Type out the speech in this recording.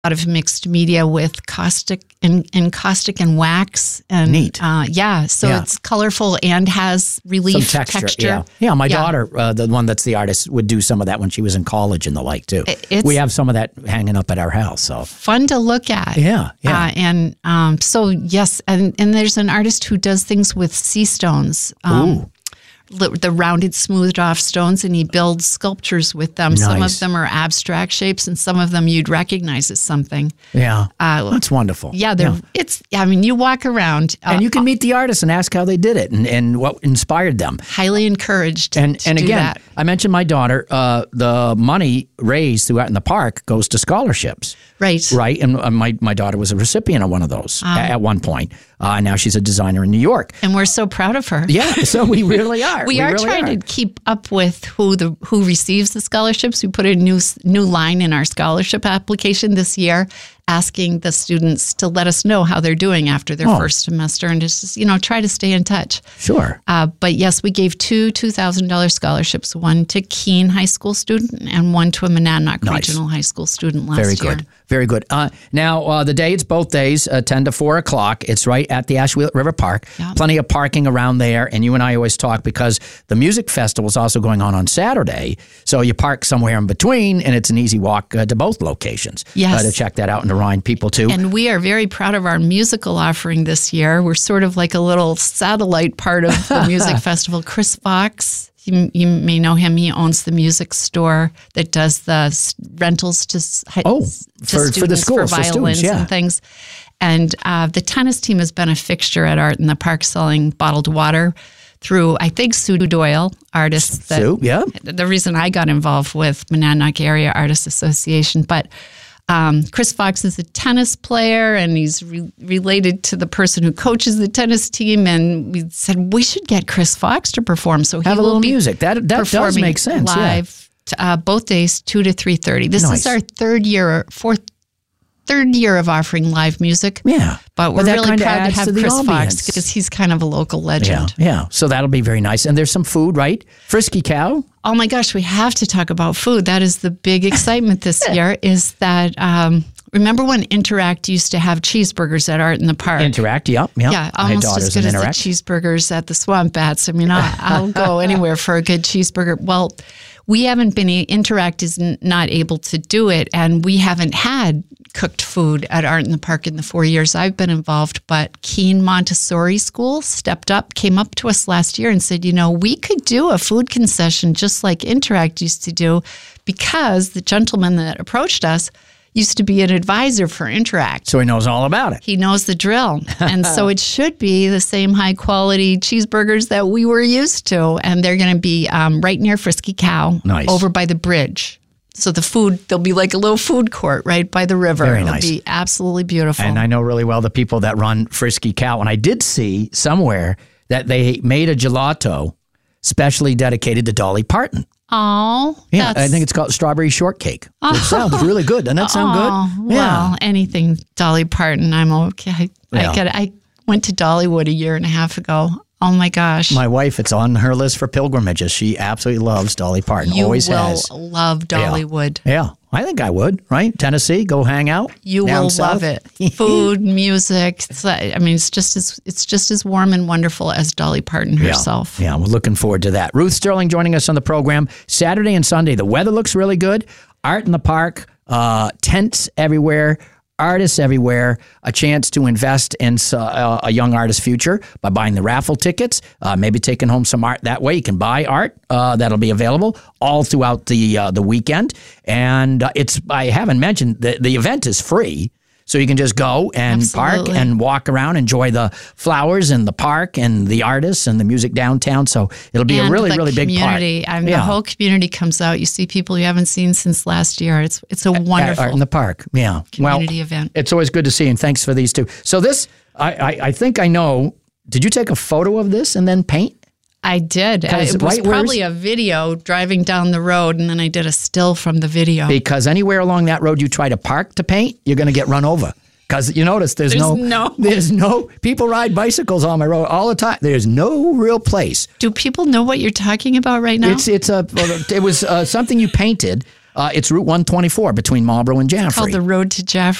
lot of mixed media with caustic and wax. And, neat. So it's colorful and has relief some texture. Yeah, my daughter, the one that's the artist, would do some of that when she was in college and the like too. We have some of that hanging up at our house. So fun to look at. Yeah. So yes, and there's an artist who does things with sea stones. The rounded, smoothed off stones, and he builds sculptures with them. Nice. Some of them are abstract shapes, and some of them you'd recognize as something. Yeah, that's wonderful. Yeah, it's. I mean, you walk around, and you can meet the artists and ask how they did it and what inspired them. Highly encouraged. And do again, that. I mentioned my daughter. The money raised throughout in the park goes to scholarships. Right. And my daughter was a recipient of one of those at one point. Now she's a designer in New York. And we're so proud of her. Yeah, so we really are. We are trying to keep up with who receives the scholarships. We put a new line in our scholarship application this year, asking the students to let us know how they're doing after their first semester, and just try to stay in touch. Sure. But yes, we gave two $2,000 scholarships, one to Keene High School student and one to a Monadnock Regional High School student last year. Very good. Now, the day, it's both days, 10 to 4 o'clock. It's right at the Ashwellet River Park. Yep. Plenty of parking around there. And you and I always talk because the music festival is also going on Saturday. So you park somewhere in between, and it's an easy walk to both locations. Yes. To check that out and to remind people too. And we are very proud of our musical offering this year. We're sort of like a little satellite part of the music festival. Chris Fox, you may know him. He owns the music store that does the rentals to students for the schools, for violins students, and things. And the tennis team has been a fixture at Art in the Park, selling bottled water through, I think, Sue Doyle, artists. Sue, yeah. The reason I got involved with Monadnock Area Artists Association. But Chris Fox is a tennis player, and he's related to the person who coaches the tennis team. And we said we should get Chris Fox to perform. So he have a will little be music. That does make sense. Live, both days, 2 to 3:30. This is our third year of offering live music. Yeah. But we're really proud to have Chris ambience. Fox because he's kind of a local legend. Yeah. So that'll be very nice. And there's some food, right? Frisky Cow. Oh my gosh, we have to talk about food. That is the big excitement this year is that, remember when Interact used to have cheeseburgers at Art in the Park? Interact, yeah. Almost as good as the cheeseburgers at the Swamp Bats. I mean, I'll go anywhere for a good cheeseburger. Well, we haven't been, Interact is not able to do it, and we haven't had cooked food at Art in the Park in the 4 years I've been involved, but Keene Montessori School came up to us last year and said, we could do a food concession just like Interact used to do, because the gentleman that approached us used to be an advisor for Interact. So he knows all about it. He knows the drill. And so it should be the same high quality cheeseburgers that we were used to. And they're going to be right near Frisky Cow, over by the bridge. So there'll be like a little food court right by the river. Very nice. It'll be absolutely beautiful. And I know really well the people that run Frisky Cow. And I did see somewhere that they made a gelato specially dedicated to Dolly Parton. Oh, yeah, I think it's called strawberry shortcake. It sounds really good. Doesn't that sound good? Well, anything Dolly Parton, I'm okay. I went to Dollywood a year and a half ago. Oh my gosh. My wife, it's on her list for pilgrimages. She absolutely loves Dolly Parton. Always has. You will love Dollywood. Yeah, I think I would, right? Tennessee, go hang out. You will love it. Food, music. It's just as warm and wonderful as Dolly Parton herself. Yeah, we're looking forward to that. Ruth Sterling joining us on the program Saturday and Sunday. The weather looks really good. Art in the Park, tents everywhere. Artists everywhere, a chance to invest in a young artist's future by buying the raffle tickets, maybe taking home some art that way. You can buy art that'll be available all throughout the weekend. And I haven't mentioned, the event is free. So you can just go and park and walk around, enjoy the flowers and the park and the artists and the music downtown. So it'll be a really, really big part. The whole community comes out. You see people you haven't seen since last year. It's a wonderful Art in the Park. Yeah. Community event. It's always good to see, and thanks for these two. So this, I think I know, did you take a photo of this and then paint? I did. It was probably a video driving down the road, and then I did a still from the video. Because anywhere along that road you try to park to paint, you're going to get run over. Because you notice there's no people ride bicycles on my road all the time. There's no real place. Do people know what you're talking about right now? It was something you painted It's Route 124 between Marlborough and Jaffrey. Called the Road to Jaffrey.